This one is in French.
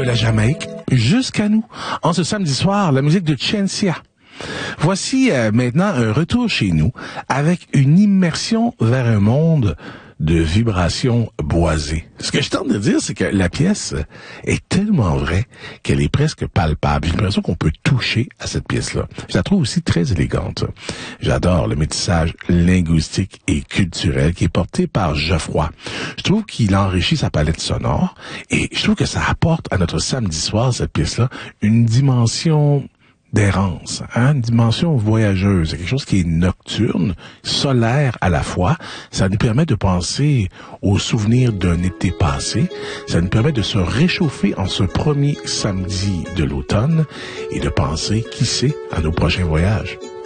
la Jamaïque jusqu'à nous. En ce samedi soir, la musique de Ciencia. Voici maintenant un retour chez nous avec une immersion vers un monde de vibrations boisées. Ce que je tente de dire, c'est que la pièce est tellement vraie qu'elle est presque palpable. J'ai l'impression qu'on peut toucher à cette pièce-là. Je la trouve aussi très élégante. J'adore le métissage linguistique et culturel qui est porté par Geoffroy. Je trouve qu'il enrichit sa palette sonore et je trouve que ça apporte à notre samedi soir, cette pièce-là, une dimension d'errance, une dimension voyageuse, quelque chose qui est nocturne, solaire à la fois. Ça nous permet de penser aux souvenirs d'un été passé. Ça nous permet de se réchauffer en ce premier samedi de l'automne et de penser, qui sait, à nos prochains voyages.